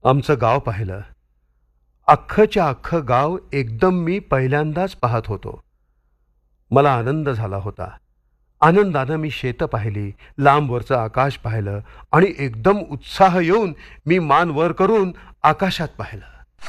आमचं गाव पाहिलं. अख्खच्या अख्खं गाव एकदम मी पहिल्यांदाच पाहत होतो. मला आनंद झाला होता. आनंदानं मी शेतं पाहिली, लांबवरचं आकाश पाहिलं आणि एकदम उत्साह येऊन मी मान वर करून आकाशात पाहिलं.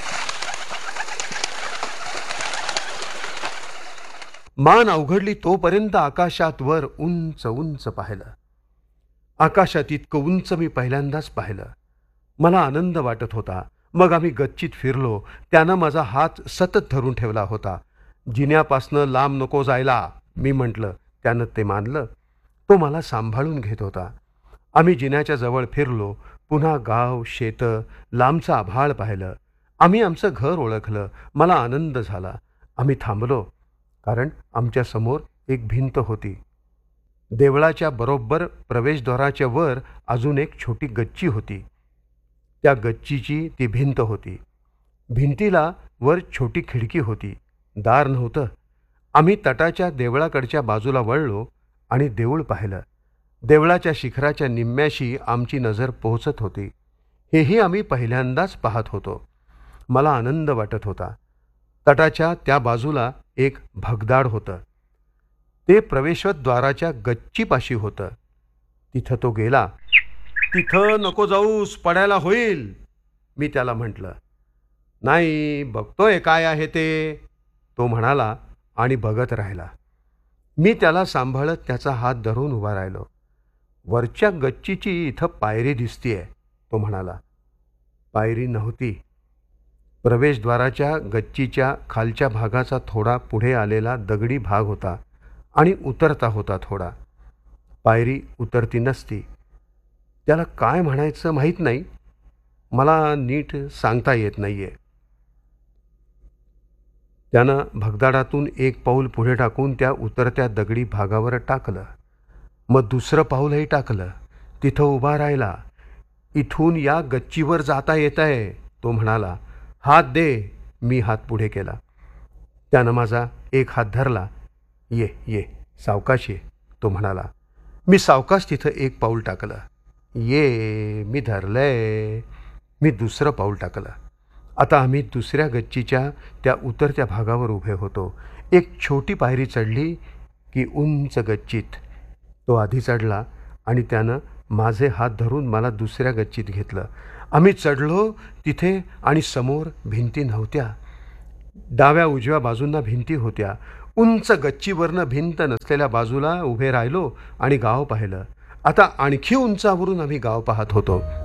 मान अवघडली तोपर्यंत आकाशात वर उंच उंच पाहिलं. आकाशात इतकं उंच मी पहिल्यांदाच पाहिलं. मला आनंद वाटत होता. मग आम्ही गच्चीत फिरलो. त्यानं माझा हात सतत धरून ठेवला होता. जिन्यापासनं लांब नको जायला मी म्हटलं. त्यानं ते मानलं. तो मला सांभाळून घेत होता. आम्ही जिन्याच्या जवळ फिरलो. पुन्हा गाव, शेतं, लांबचं आभाळ पाहिलं. आम्ही आमचं घर ओळखलं. मला आनंद झाला. आम्ही थांबलो, कारण आमच्या समोर एक भिंत होती. देवळाच्या बरोबर प्रवेशद्वाराच्या वर अजून एक छोटी गच्ची होती. त्या गच्चीची ती भिंत होती. भिंतीला वर छोटी खिडकी होती. दार नव्हतं. आम्ही तटाच्या देवळाकडच्या बाजूला वळलो आणि देऊळ पाहिलं. देवळाच्या शिखराच्या निम्म्याशी आमची नजर पोहोचत होती. हेही आम्ही पहिल्यांदाच पाहत होतो. मला आनंद वाटत होता. तटाच्या त्या बाजूला एक भगदाड होतं. ते प्रवेशद्वाराच्या गच्चीपाशी होतं. तिथं तो गेला. तिथं नको जाऊस, पडायला होईल, मी त्याला म्हटलं. नाही, बघतोय काय आहे ते, तो म्हणाला आणि बघत राहिला. मी त्याला सांभाळत त्याचा हात धरून उभा राहिलो. वरच्या गच्चीची इथं पायरी दिसतीये, तो म्हणाला. पायरी नव्हती. प्रवेशद्वाराच्या गच्चीच्या खालच्या भागाचा थोडा पुढे आलेला दगडी भाग होता आणि उतरता होता थोडा. पायरी उतरती नसती. त्याला काय म्हणायचं माहीत नाही. मला नीट सांगता येत नाहीये. त्यानं भगदाडातून एक पाऊल पुढे टाकून त्या उतरत्या दगडी भागावर टाकलं. मग दुसरं पाऊलही टाकलं. तिथं उभा राहिला. इथून या गच्चीवर जाता येत आहे, तो म्हणाला. हात दे, मी हात पुढे केला. त्यानं माझा एक हात धरला. ये ये, सावकाश ये, तो म्हणाला. मी सावकाश तिथं एक पाऊल टाकलं. ये, मी धरलंय. मी दुसरं पाऊल टाकलं. आता आम्ही दुसऱ्या गच्चीच्या त्या उतरत्या भागावर उभे होतो. एक छोटी पायरी चढली की उंच गच्चीत. तो आधी चढला आणि त्यानं माझे हात धरून मला दुसऱ्या गच्चीत घेतलं. आम्ही चढलो तिथे आणि समोर भिंती नव्हत्या. डाव्या उजव्या बाजूंना भिंती होत्या. उंच गच्चीवरनं भिंत नसलेल्या बाजूला उभे राहिलो आणि गाव पाहिलं. आता आणखी उंचावरून आम्ही गाव पाहत होतो.